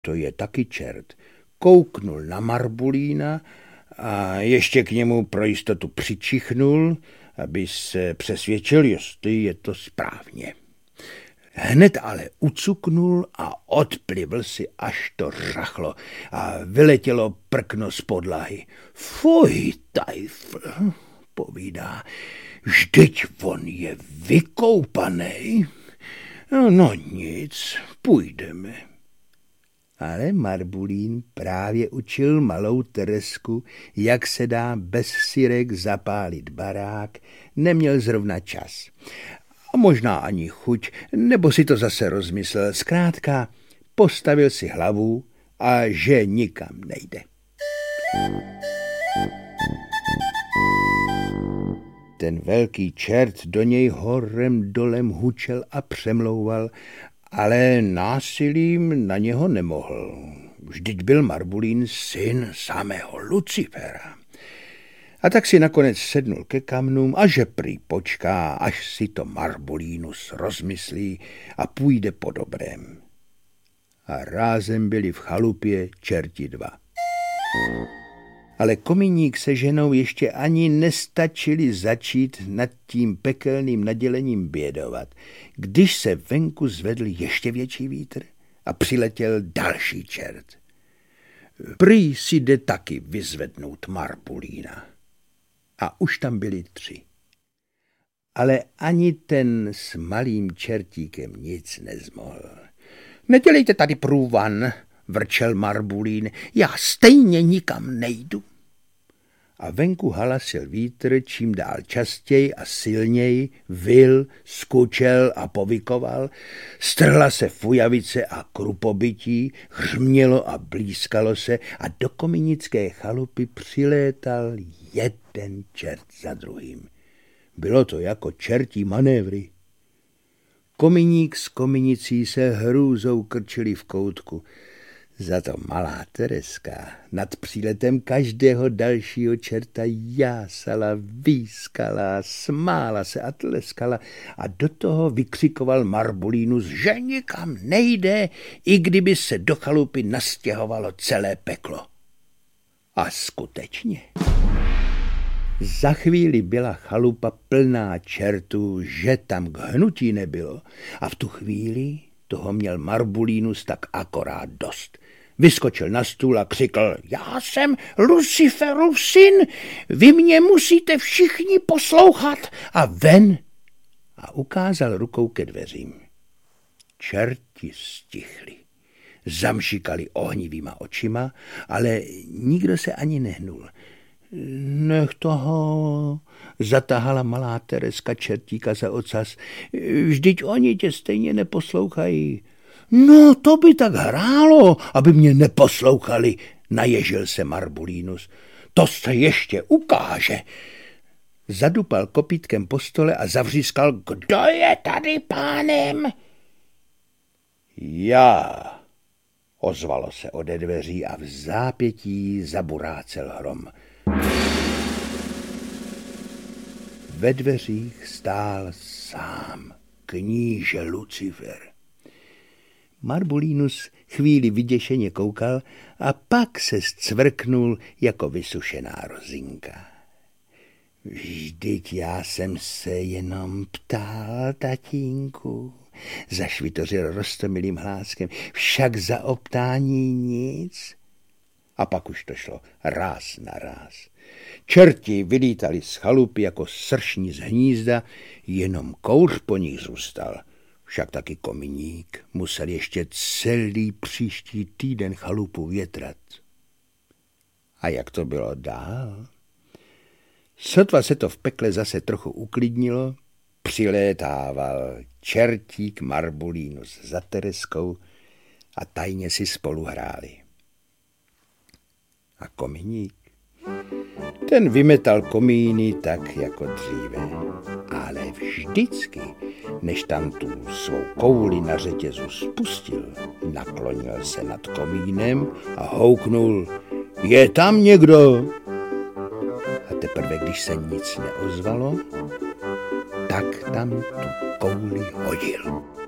to je taky čert. Kouknul na Marbulína a ještě k němu pro jistotu přičichnul, aby se přesvědčil, jestli je to správně. Hned ale ucuknul a odplivl si, až to řachlo a vyletělo prkno z podlahy. Fuj, tajfl, povídá, vždyť on je vykoupanej. No nic, půjdeme. Ale Marbulín právě učil malou Teresku, jak se dá bez syrek zapálit barák, neměl zrovna čas. A možná ani chuť, nebo si to zase rozmyslel. Zkrátka postavil si hlavu a že nikam nejde. Ten velký čert do něj horem dolem hučel a přemlouval, ale násilím na něho nemohl. Vždyť byl Marbulín syn samého Lucifera. A tak si nakonec sednul ke kamnům a že prý počká, až si to Marbulínus rozmyslí a půjde po dobrém. A rázem byli v chalupě čerti dva. Ale Kominík se ženou ještě ani nestačili začít nad tím pekelným nadělením bědovat, když se venku zvedl ještě větší vítr a přiletěl další čert. Prý si jde taky vyzvednout Marbulína. A už tam byli 3. Ale ani ten s malým čertíkem nic nezmohl. Nedělejte tady průvan, vrčel Marbulín, já stejně nikam nejdu. A venku halasil vítr, čím dál častěji a silněji, vil, skučel a povykoval, strhla se fujavice a krupobytí, hřmělo a blízkalo se a do kominické chalupy přilétal jeden čert za druhým. Bylo to jako čertí manévry. Kominík s kominicí se hrůzou krčili v koutku. Za to malá Tereska nad příletem každého dalšího čerta jásala, výskala, smála se a tleskala a do toho vykřikoval Marbulínus, že nikam nejde, i kdyby se do chalupy nastěhovalo celé peklo. A skutečně. Za chvíli byla chalupa plná čertů, že tam k hnutí nebylo a v tu chvíli toho měl Marbulínus tak akorát dost. Vyskočil na stůl a křikl, já jsem Luciferův syn, vy mě musíte všichni poslouchat a ven. A ukázal rukou ke dveřím. Čerti stichli, zamšikali ohnivýma očima, ale nikdo se ani nehnul. Nech toho, zatahala malá Tereska čertíka za ocas, vždyť oni tě stejně neposlouchají. No, to by tak hrálo, aby mě neposlouchali, naježil se Marbulínus. To se ještě ukáže. Zadupal kopítkem po stole a zavřískal, kdo je tady pánem? Já, ozvalo se ode dveří a v zápětí zaburácel hrom. Ve dveřích stál sám kníže Lucifer. Marbulínus chvíli vyděšeně koukal a pak se zcvrknul jako vysušená rozinka. Vždyť já jsem se jenom ptal, tatínku, zašvitořil roztomilým hláskem, však za optání nic. A pak už to šlo ráz na ráz. Čerti vylítali z chalupy jako sršní z hnízda, jenom kouř po nich zůstal. Však taky Kominík musel ještě celý příští týden chalupu větrat. A jak to bylo dál? Sotva se to v pekle zase trochu uklidnilo, přilétával čertík Marbulínus za Tereskou a tajně si spolu hráli. A Kominík? Ten vymetal komíny tak jako dříve, ale vždycky, než tam tu svou kouli na řetězu spustil, naklonil se nad komínem a houknul, je tam někdo? A teprve, když se nic neozvalo, tak tam tu kouli hodil.